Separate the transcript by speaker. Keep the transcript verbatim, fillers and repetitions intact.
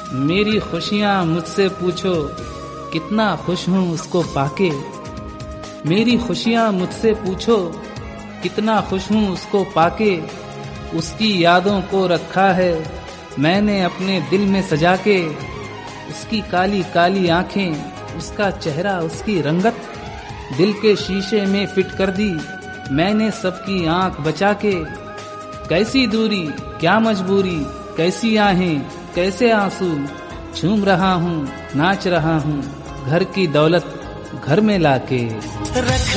Speaker 1: मेरी खुशियाँ मुझसे पूछो, कितना खुश हूँ उसको पाके। मेरी खुशियाँ मुझसे पूछो, कितना खुश हूँ उसको पाके। उसकी यादों को रखा है मैंने अपने दिल में सजा के। उसकी काली काली आंखें, उसका चेहरा, उसकी रंगत दिल के शीशे में फिट कर दी मैंने सबकी आंख बचा के। कैसी दूरी, क्या मजबूरी, कैसी आहें, कैसे आंसू, झूम रहा हूँ, नाच रहा हूँ, घर की दौलत घर में लाके।
Speaker 2: रख